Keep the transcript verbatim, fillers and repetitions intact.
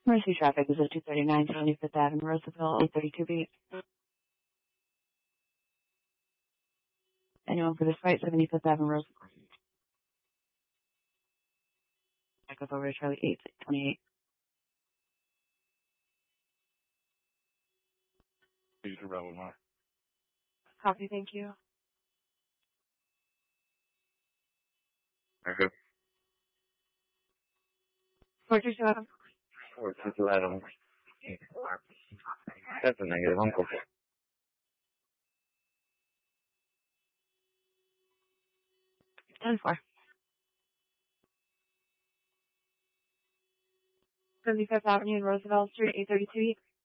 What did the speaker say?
Mercy traffic is at two thirty-nine seventy-fifth Avenue, Roosevelt, eight thirty-two B. Anyone for this flight, seventy-fifth Avenue, Roosevelt. Back up over to Charlie eight twenty-eight. Please travel with mine. Copy, thank you. Okay. four two two Adam. four two two Adam. That's a negative, uncle. ten four. seventy-fifth Avenue, Roosevelt Street, eight thirty-two E.